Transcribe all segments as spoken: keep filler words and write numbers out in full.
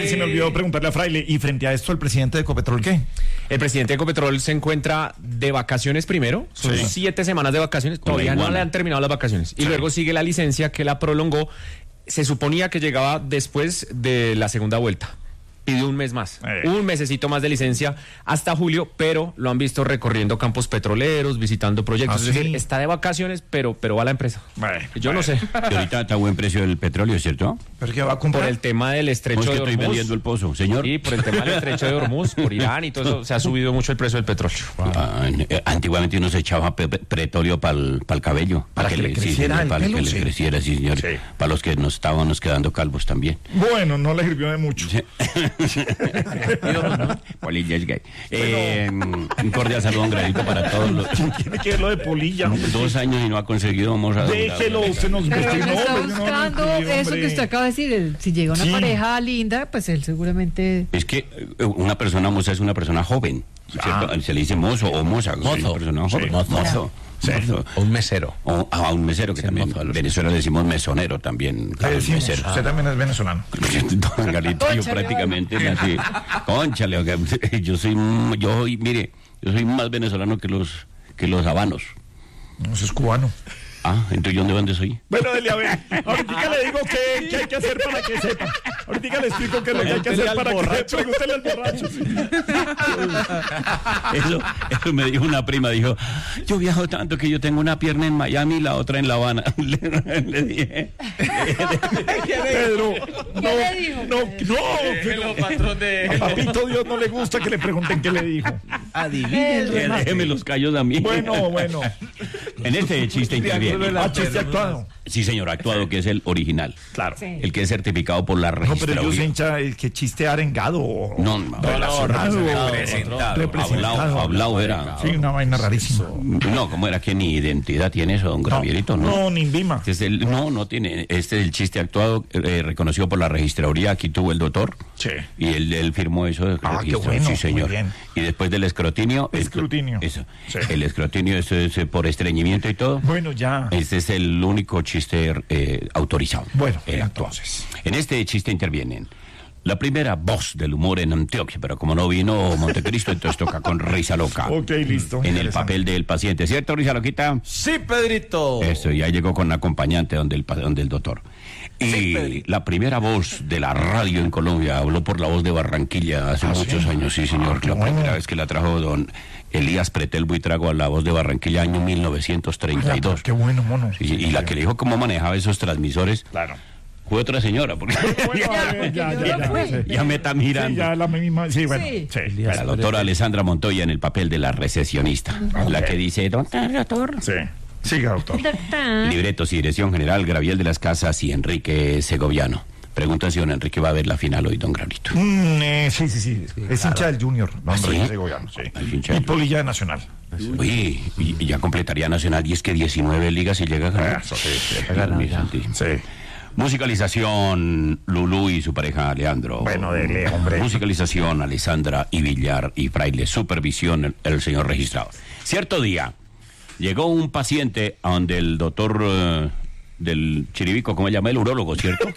se me olvidó preguntarle a Fraile, y frente a esto, ¿el presidente de Ecopetrol qué? El presidente de Ecopetrol se encuentra de vacaciones primero, son Sí. siete semanas de vacaciones, Con la todavía no iguana. le han terminado las vacaciones. Y Sí. luego sigue la licencia que la prolongó, se suponía que llegaba después de la segunda vuelta. Pidió un mes más, Eh. un mesecito más de licencia hasta julio, pero lo han visto recorriendo campos petroleros, visitando proyectos. ¿Ah, Es sí? decir, está de vacaciones, pero, pero va a la empresa. Bueno, Yo no bueno. sé. Que ahorita está a buen precio el petróleo, ¿cierto? ¿Pero qué va a comprar? Por el tema del ¿Cómo estrecho es que de estoy Hormuz. vendiendo el pozo, señor? Sí, por el tema del estrecho de Hormuz, por Irán y todo eso, se ha subido mucho el precio del petróleo. Ah, eh, antiguamente uno se echaba pe- pe- petróleo para el cabello. Para que le sí, creciera señor, el para pelo, que sí. le creciera, sí, señor. Sí. Para los que nos estábamos quedando calvos también. Bueno, no le sirvió de mucho. Polilla es gay. Eh, un cordial saludo, un granito para todos los... Tiene que ver lo de polilla, hombre. Dos años y no ha conseguido, vamos a... Déjelo, usted nos Pero vestió. él está No, hombre, no, buscando no, eso hombre. que usted acaba de decir. el- Si llega una Sí. pareja linda, pues él seguramente. Es que eh, una persona moza es una persona joven, ¿cierto? Ah. Se le dice mozo o moza. Mozo. Una persona joven. Sí. Mozo. Mozo. Sí. Mozo. O un mesero. O a un mesero, que Sí, también mozo a en los Venezuela le decimos mesonero también. Le claro, decimos, mesero. usted también es venezolano. Don Galito, yo Cónchale, prácticamente nací. Cónchale, oiga, yo soy, m- yo soy, mire, yo soy más venezolano que los, que los habanos. No, eso es cubano. Ah, entonces ¿yo de dónde soy? Bueno, dele a ver. Ahorita le digo qué, qué hay que hacer para que sepa. Ahorita le explico qué es lo que hay que hacer para que sepa. Pregúntele al borracho. Sí. Eso, eso me dijo una prima, dijo, yo viajo tanto que yo tengo una pierna en Miami y la otra en La Habana. Le, le dije, Pedro, no, le dijo, no, no, que a Papito Dios no le gusta que le pregunten qué le dijo. "Eh, déjeme los callos a mí. Bueno, bueno. En este chiste interviene. Ah, chiste actuado. Sí, señor, actuado, que es el original. Claro. Sí. El que es certificado por la No, pero registraduría. ellos se hincha el que chiste arengado. o No, no, relacionado. representado, Representado. Hablado, hablado era. Sí, una vaina rarísima. No, ¿cómo era que ni identidad tiene eso, don Gravierito? No. No, ni Vima. Este es el- no, no tiene. Este es el chiste actuado, eh, reconocido por la registraduría. Aquí tuvo el doctor. Sí. Y él, él firmó eso. de Ah, qué registro. bueno, Sí, muy señor. bien. Y después del escrutinio. el- Escrutinio. Eso. Sí. El escrutinio, eso es eh, por estreñimiento y todo. Bueno, ya. Este es el único chiste eh, autorizado. Bueno, Eh, entonces. En este chiste intervienen la primera voz del humor en Antioquia, pero como no vino Montecristo, entonces toca con Risa Loca. Ok, listo. En el Interesante. papel del paciente, ¿cierto, Risa Loquita? Sí, Pedrito. Eso, ya llegó con acompañante donde el, pa- donde el doctor. Y la primera voz de la radio en Colombia habló por la voz de Barranquilla hace ¿Ah, muchos sí? años, sí, señor. Ah, qué la bueno. primera vez que la trajo don Elías Pretel Buitrago a la voz de Barranquilla, año mil novecientos treinta y dos. Qué bueno, mono. Y, y la que le dijo cómo manejaba esos transmisores Claro. fue otra señora, porque Bueno, a ver, ya, ya, ya. fue. sí. ya me está Sí, mirando. ya la misma. Sí, bueno. Sí. Sí. La doctora Alessandra Montoya en el papel de la recesionista, la que dice, doctor, doctor. Sí. Siga, doctor. Libretos y dirección general, Graviel de las Casas y Enrique Segoviano. Pregunta si don Enrique va a ver la final hoy, don Granito. Mm, eh, sí, sí, sí. Es hincha del Junior. No, ¿Ah, sí? Enrique Segoviano, sí. Es hincha Y del- polilla de Nacional. Oye, y, y ya completaría Nacional y es que diecinueve ligas y llega a ganar. Eso, sí, sí. Mi santísimo. Sí. Musicalización, Lulú y su pareja Leandro. Bueno, dele, hombre. Musicalización, Alessandra y Villar y Fraile. Supervisión, el, el señor registrador. Cierto día, llegó un paciente a donde el doctor eh, del Chiribico, ¿cómo se llama? El urólogo, ¿cierto?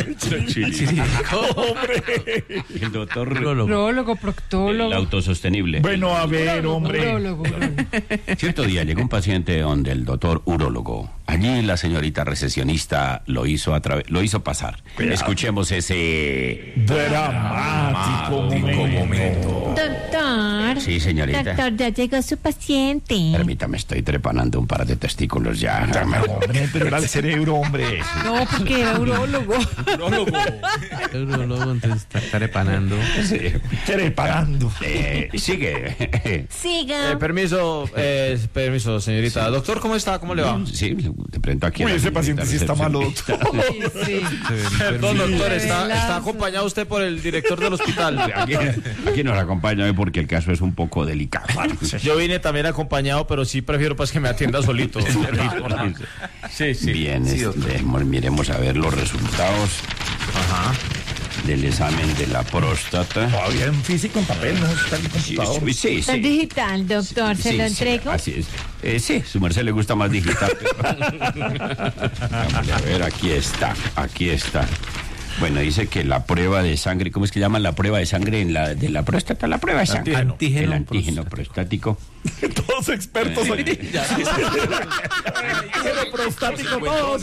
El doctor Prólogo, el proctólogo. autosostenible. Bueno, a ver, hombre. Prólogo, prólogo. Cierto día llegó un paciente donde el doctor urólogo. Allí la señorita recesionista lo hizo a través, lo hizo pasar. Cuidado. Escuchemos ese. Dramático momento. Doctor. Sí, señorita. Doctor, ya llegó su paciente. Permítame, estoy trepanando un par de testículos ya. Hombre, pero era el cerebro, hombre. No, porque era urólogo. Luego entonces está trepanando. Sí. Trepanando. Eh, sigue. Siga. Eh, permiso, eh, permiso, señorita. Doctor, ¿cómo está? ¿Cómo le va? Sí, te presento aquí. a Uy, la ese señorita paciente sí está malo, recepcionista. doctor. Sí, sí. Perdón, doctor, está, Relax. está acompañado usted por el director del hospital. Aquí, aquí nos acompaña hoy porque el caso es un poco delicado. Yo vine también acompañado, pero sí prefiero pues que me atienda solito. Sí, sí. Bien, este, miremos a ver los resultados del examen de la próstata. Todavía en físico, en papel, no está en el Sí, computador. sí, sí. Está digital, doctor. ¿Se Sí, lo sí, entrego? así es. Eh, sí, su merced le gusta más digital. Vamos a ver, aquí está, aquí está. Bueno, dice que la prueba de sangre, ¿cómo es que llaman la prueba de sangre en la de la próstata? La prueba de sangre. Antígeno El antígeno prostático. Todos expertos aquí. Antígeno prostático, todos